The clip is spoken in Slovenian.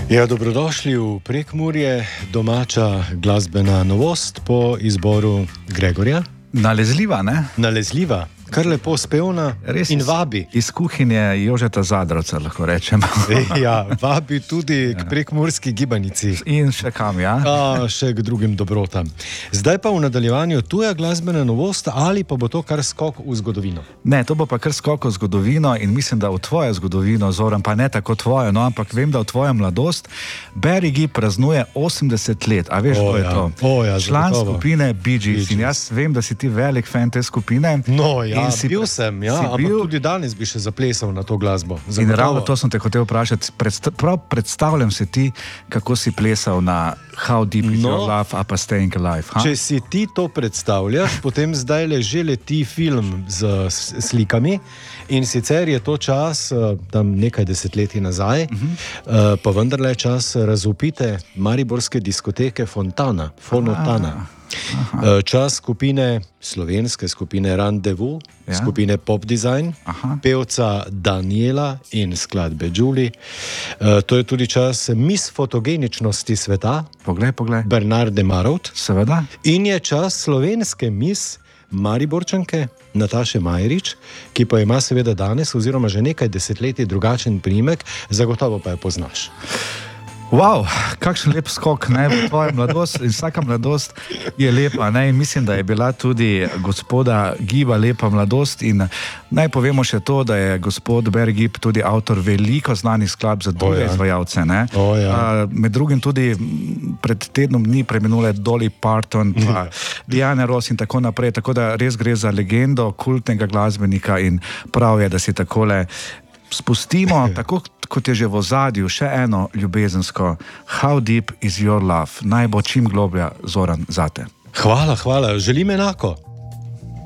Ja, dobrodošli v Prekmurje, domača glasbena novost po izboru Gregorja. Nalezljiva, ne? Nalezljiva, kar lepo spevna in vabi. Iz kuhinje Jožeta Zadrovca, lahko rečem. Ja, vabi tudi k prekmurski gibanici. In še kam, ja? Še k drugim dobrotam. Zdaj pa v nadaljevanju tuja glasbena novost ali pa bo to kar skok v zgodovino? Ne, to bo pa kar skok v zgodovino in mislim, da v tvojo zgodovino, Zoran, pa ne tako tvojo, no, ampak vem, da v tvojo mladost Barry Gibb praznuje 80 let. A veš, ko je to? Ja, član skupine Bee Gees. In jaz vem, da si ti velik fan te skupine. No, ja, bil sem, ja, ampak tudi danes bi še zaplesal na to glasbo. In ravno to sem te hotel vprašati. Predstavljam se ti, kako si plesal na How Deep Is Your Love, a pa Staying Alive. Ha? Če si ti to predstavljaš, potem zdaj že leti film z slikami in sicer je to čas, tam nekaj desetletij nazaj, pa vendarle je čas razvpite mariborske diskoteke Fonotana. Čas skupine, slovenske skupine Rendezvous, skupine Pop Design, pevca Daniela in skladbe Julie. To je tudi čas Miss fotogeničnosti sveta, Poglej. Bernarde Marovt. Seveda. In je čas slovenske Miss Mariborčanke Nataše Majrič, ki pa ima seveda danes oziroma že nekaj desetletij drugačen priimek, zagotovo pa jo poznaš. Wow, kakšen lep skok, ne, v tvojo mladost, in vsaka mladost je lepa, ne, in mislim, da je bila tudi gospoda Gibba lepa mladost in naj povemo še to, da je gospod Barry Gibb tudi avtor veliko znanih skladb za druge izvajalce, ne. Med drugim tudi pred tednom dni preminule Dolly Parton, pa Diana Ross in tako naprej, tako da res gre za legendo kultnega glasbenika in prav je, da si takole spustimo, tako kot je že v ozadju, še eno ljubezensko How Deep Is Your Love, naj bo čim globlja, Zoran, zate. Hvala, želim enako.